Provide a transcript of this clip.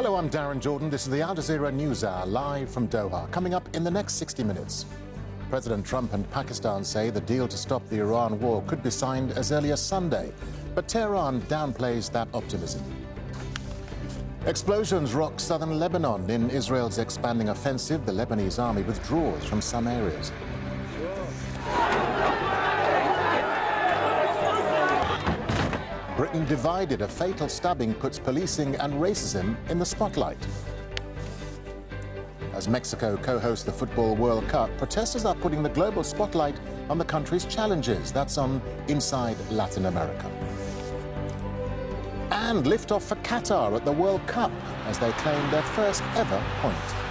Hello, I'm Darren Jordan. This is the Al Jazeera News Hour, live from Doha. Coming up in the next 60 minutes, President Trump and Pakistan say the deal to stop the Iran war could be signed as early as Sunday, but Tehran downplays that optimism. Explosions rock southern Lebanon. In Israel's expanding offensive, the Lebanese army withdraws from some areas. Britain divided. A fatal stabbing puts policing and racism in the spotlight. As Mexico co-hosts the Football World Cup, protesters are putting the global spotlight on the country's challenges. That's on Inside Latin America. And liftoff for Qatar at the World Cup as they claim their first ever point.